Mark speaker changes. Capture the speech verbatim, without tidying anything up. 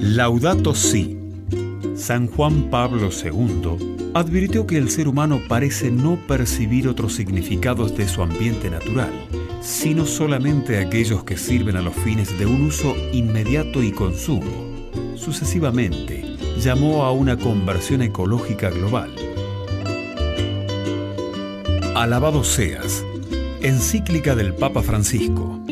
Speaker 1: Laudato Si. San Juan Pablo segundo advirtió que el ser humano parece no percibir otros significados de su ambiente natural, sino solamente aquellos que sirven a los fines de un uso inmediato y consumo. Sucesivamente, llamó a una conversión ecológica global. Alabado seas. Encíclica del Papa Francisco.